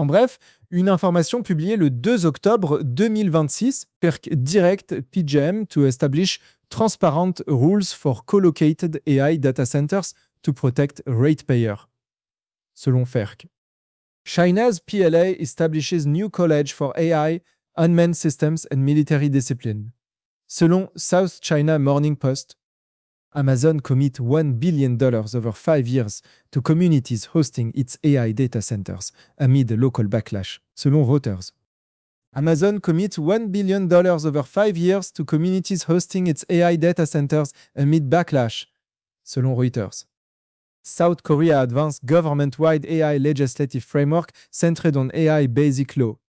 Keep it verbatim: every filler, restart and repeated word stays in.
En bref, une information publiée le deux octobre deux mille vingt-six, Perk direct P J M to establish transparent rules for co-located A I data centers to protect ratepayers. Selon F E R C. China's P L A establishes new college for A I, unmanned systems and military discipline. Selon South China Morning Post, Amazon commit one billion dollars over five years to communities hosting its A I data centers amid local backlash, selon Reuters. Amazon commit one billion dollars over five years to communities hosting its A I data centers amid backlash, selon Reuters. South Korea advanced government-wide A I legislative framework centered on A I basic law,